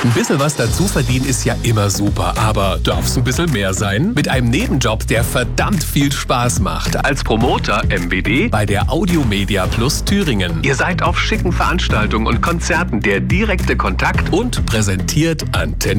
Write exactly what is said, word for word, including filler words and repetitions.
Ein bisschen was dazu verdienen ist ja immer super, aber darf's ein bisschen mehr sein? Mit einem Nebenjob, der verdammt viel Spaß macht. Als Promoter M B D bei der Audiomedia Plus Thüringen. Ihr seid auf schicken Veranstaltungen und Konzerten der direkte Kontakt und präsentiert Antenne